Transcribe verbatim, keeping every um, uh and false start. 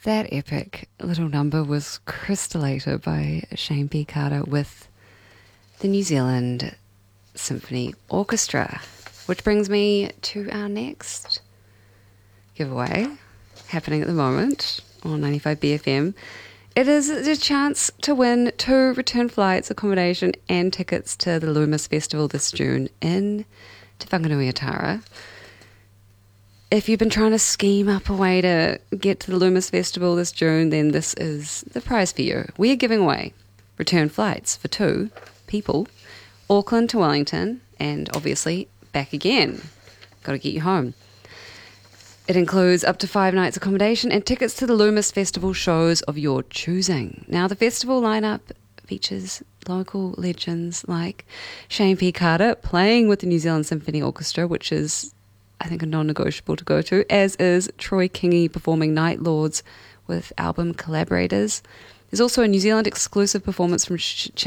That epic little number was Crystallizer by Shane P. Carter with the New Zealand Symphony Orchestra, which brings me to our next giveaway happening at the moment on ninety-five B F M. It is a chance to win two return flights, accommodation and tickets to the Loomis Festival this June in Te Whanganui-a-Tara. If you've been trying to scheme up a way to get to the Loomis Festival this June, then this is the prize for you. We are giving away return flights for two people, Auckland to Wellington, and obviously back again. Got to get you home. It includes up to five nights accommodation and tickets to the Loomis Festival shows of your choosing. Now, the festival lineup features local legends like Shane P. Carter playing with the New Zealand Symphony Orchestra, which is, I think, a non-negotiable to go to, as is Troy Kingi performing Night Lords with album collaborators. There's also a New Zealand exclusive performance from Ch-